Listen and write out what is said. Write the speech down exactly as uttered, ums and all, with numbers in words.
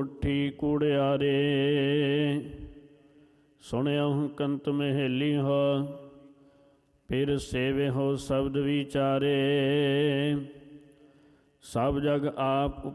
ਮੁੱਠੀ ਕੂੜਿਆਰੇ। ਸੁਣਿਆਹੁ ਕੰਤ ਮਹੇਲੀ ਹੋ, ਫਿਰ ਸੇਵੇ ਹੋ ਸ਼ਬਦ ਵਿਚਾਰੇ। ਸਭ ਜਗ ਆਪ